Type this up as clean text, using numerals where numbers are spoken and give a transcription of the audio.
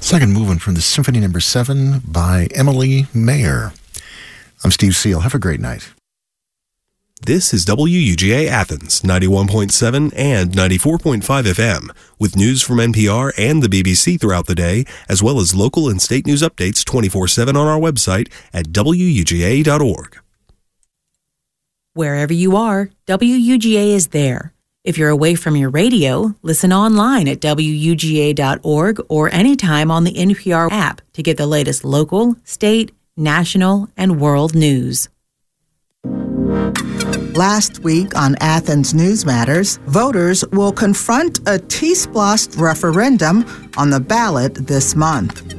Second movement from the Symphony No. 7 by Emily Mayer. I'm Steve Seal. Have a great night. This is WUGA Athens, 91.7 and 94.5 FM, with news from NPR and the BBC throughout the day, as well as local and state news updates 24/7 on our website at WUGA.org. Wherever you are, WUGA is there. If you're away from your radio, listen online at WUGA.org or anytime on the NPR app to get the latest local, state, national, and world news. Last week on Athens News Matters, voters will confront a T-Splost referendum on the ballot this month.